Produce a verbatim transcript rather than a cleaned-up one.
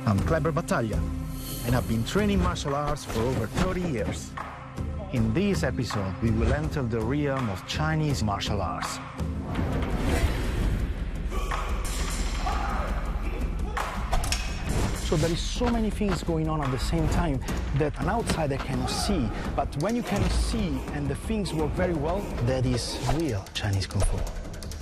I'm Kleber Battaglia, and I've been training martial arts for over thirty years. In this episode, we will enter the realm of Chinese martial arts. So there is so many things going on at the same time that an outsider cannot see. But when you cannot see and the things work very well, that is real Chinese Kung Fu.